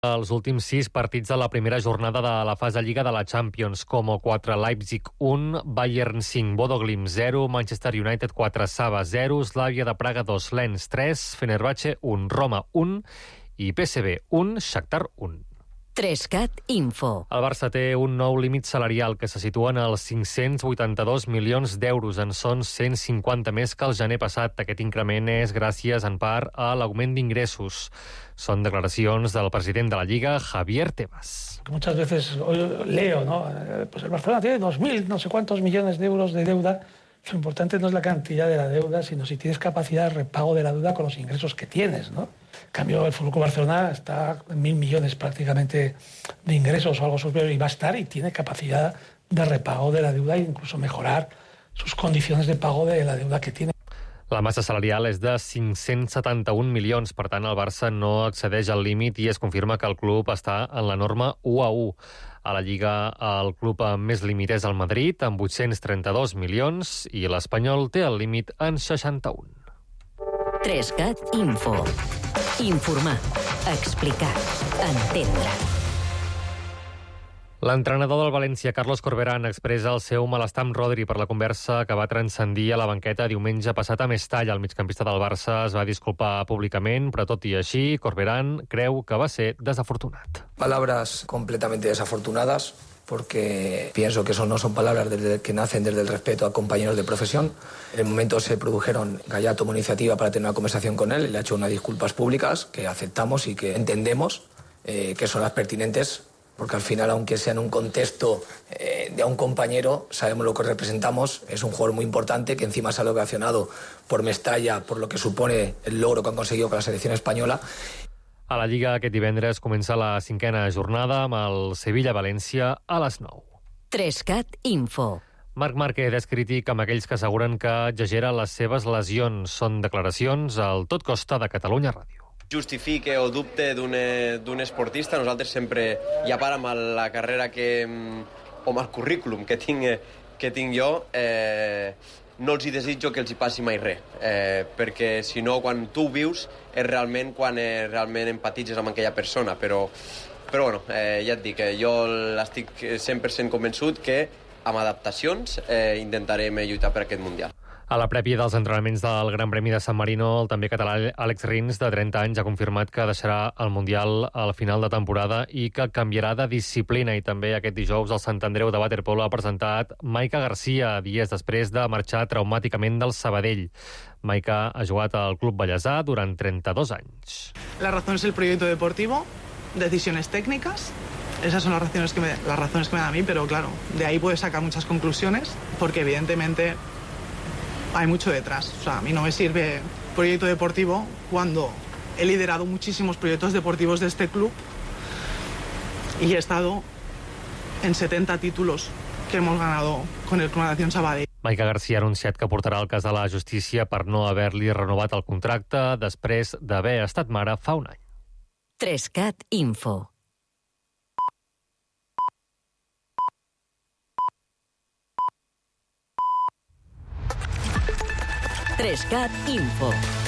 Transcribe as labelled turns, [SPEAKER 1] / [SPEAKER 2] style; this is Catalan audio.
[SPEAKER 1] Els últims 6 partits de la primera jornada de la fase Lliga de la Champions, Como 4, Leipzig 1, Bayern 5, Bodo Glimt 0, Manchester United 4, Saba 0, Slavia de Praga 2, Lens 3, Fenerbahce 1, Roma 1 i PSV 1, Shakhtar 1.
[SPEAKER 2] 3CAT Info.
[SPEAKER 1] El Barça té un nou límit salarial que se situa en els 582 milions d'euros. En són 150 més que el gener passat. Aquest increment és gràcies en part a l'augment d'ingressos. Son declaracions del president de la Lliga, Javier Tebas.
[SPEAKER 3] Muchas veces leo, ¿no? Pues el Barcelona tiene 2.000, no sé cuántos millones de euros de deuda. Lo importante no es la cantidad de la deuda, sino si tienes capacidad de repago de la deuda con los ingresos que tienes, ¿no? En cambio, el Fútbol Club Barcelona está en 1.000 millones prácticamente de ingresos o algo superior y va a estar y tiene capacidad de repago de la deuda e incluso mejorar sus condiciones de pago de la deuda que tiene.
[SPEAKER 1] La massa salarial és de 571 milions, per tant el Barça no excedeix el límit i es confirma que el club està en la norma 1-1. A la Lliga el club amb més límit és el Madrid, amb 832 milions, i l'Espanyol té el límit en 61.
[SPEAKER 2] 3CAT Info. Informar, explicar, entendre.
[SPEAKER 1] L'entrenador del València, Carlos Corberán, expressa el seu malestar amb Rodri per la conversa que va transcendir a la banqueta diumenge passat a Mestalla. El migcampista del Barça es va disculpar públicament, però tot i així, Corberán creu que va ser desafortunat.
[SPEAKER 4] Palabras completamente desafortunadas, porque pienso que eso no son palabras que nacen desde el respeto a compañeros de profesión. En el momento se produjeron, Gallá tomó iniciativa para tener una conversación con él, le ha hecho unas disculpas públicas que aceptamos y que entendemos que son las pertinentes, porque al final, aunque sea en un contexto de a un compañero, sabemos lo que representamos, es un jugador muy importante que encima sale ovacionado por Mestalla, por lo que supone el logro que han conseguido con la selección española.
[SPEAKER 1] A la Lliga aquest divendres comença la 5a jornada amb el Sevilla-València a les 9.
[SPEAKER 2] 3CAT Info.
[SPEAKER 1] Marc Márquez és crític amb aquells que asseguren que exagera les seves lesions. Són declaracions al Tot Costa de Catalunya Ràdio.
[SPEAKER 5] Justifique o dubte d'un esportista, nosaltres sempre, ja part amb la carrera o amb el currículum que tinc jo, no els hi desitjo que els hi passi mai res, perquè si no, quan tu ho vius, és realment quan realment empatitzes amb aquella persona, però bueno, ja et dic, jo estic 100% convençut que amb adaptacions intentarem lluitar per aquest Mundial.
[SPEAKER 1] A la prèvia dels entrenaments del Gran Premi de San Marino, el també català Àlex Rins, de 30 anys, ha confirmat que deixarà el Mundial al final de temporada i que canviarà de disciplina. I també aquest dijous el Sant Andreu de waterpolo ha presentat Maika García, dies després de marxar traumàticament del Sabadell. Maika ha jugat al Club Bellesà durant 32 anys.
[SPEAKER 6] La razón es el proyecto deportivo, decisiones técnicas. Esas son las razones que me da a mí, pero claro, de ahí puedes sacar muchas conclusiones, porque evidentemente hay mucho detrás. O sea, a mí no me sirve proyecto deportivo cuando he liderado muchísimos proyectos deportivos de este club y he estado en 70 títulos que hemos ganado con el Club Natación Sabadell.
[SPEAKER 1] Maika García ha anunciat que portarà el cas a la justícia per no haver-li renovat el contracte després d'haver estat mare fa un any.
[SPEAKER 2] 3CAT Info. Trescat Info.